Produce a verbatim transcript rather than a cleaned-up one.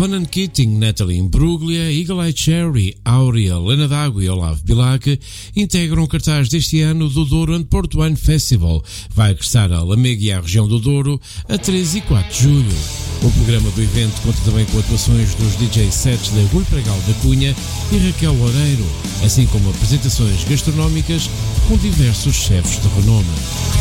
Ronan Keating, Natalie Imbruglia, Eagle Eye Cherry, Áurea, Lena D'Água e Olavo Bilac integram o cartaz deste ano do Douro and Porto Wine Festival. Vai regressar a Lamego e à região do Douro a treze e quatro de julho. O programa do evento conta também com atuações dos D J sets de Rui Pregal da Cunha e Raquel Loureiro, assim como apresentações gastronómicas com diversos chefes de renome.